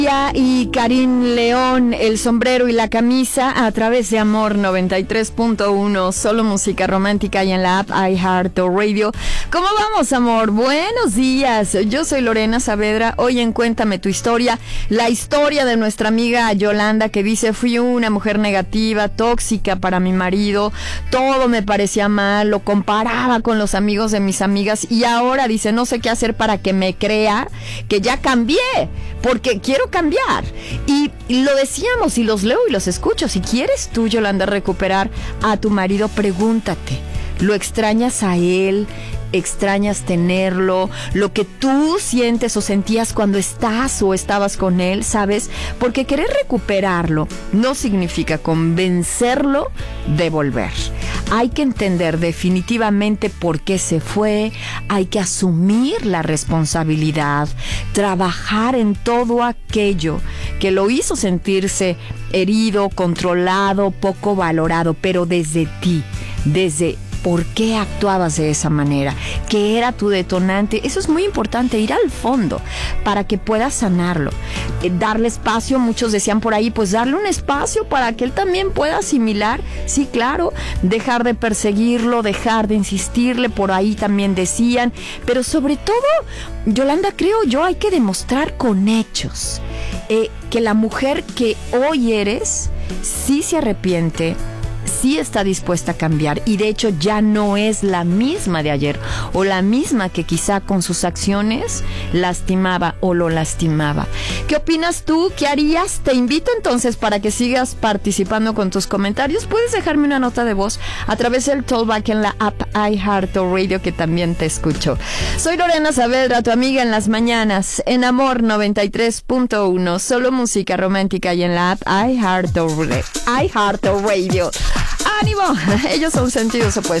Y Karim León, el sombrero y la camisa, a través de Amor 93.1, solo música romántica y en la app iHeartRadio. ¿Cómo vamos, amor? Buenos días, yo soy Lorena Saavedra. Hoy en Cuéntame tu historia, la historia de nuestra amiga Yolanda, que dice: fui una mujer negativa, tóxica para mi marido, todo me parecía mal, lo comparaba con los amigos de mis amigas y ahora dice: no sé qué hacer para que me crea que ya cambié, porque quiero cambiar. Y lo decíamos, y los leo y los escucho. Si quieres tú, Yolanda, recuperar a tu marido, pregúntate: ¿lo extrañas a él? ¿Extrañas tenerlo? Lo que tú sientes o sentías cuando estás o estabas con él, ¿sabes? Porque querer recuperarlo no significa convencerlo de volver. Hay que entender definitivamente por qué se fue, hay que asumir la responsabilidad, trabajar en todo aquello que lo hizo sentirse herido, controlado, poco valorado, pero desde ti, desde ¿por qué actuabas de esa manera? ¿Qué era tu detonante? Eso es muy importante, ir al fondo para que puedas sanarlo. Darle espacio, muchos decían por ahí, pues darle un espacio para que él también pueda asimilar. Sí, claro, dejar de perseguirlo, dejar de insistirle, por ahí también decían. Pero sobre todo, Yolanda, creo yo, hay que demostrar con hechos que la mujer que hoy eres sí se arrepiente, sí está dispuesta a cambiar, y de hecho ya no es la misma de ayer, o la misma que quizá con sus acciones lastimaba o lo lastimaba. ¿Qué opinas tú? ¿Qué harías? Te invito entonces para que sigas participando con tus comentarios. Puedes dejarme una nota de voz a través del Talkback en la app iHeartRadio, que también te escucho. Soy Lorena Saavedra, tu amiga en las mañanas, en Amor 93.1, solo música romántica y en la app iHeartRadio. ¡Ánimo! Ellos son sentidos opuestos.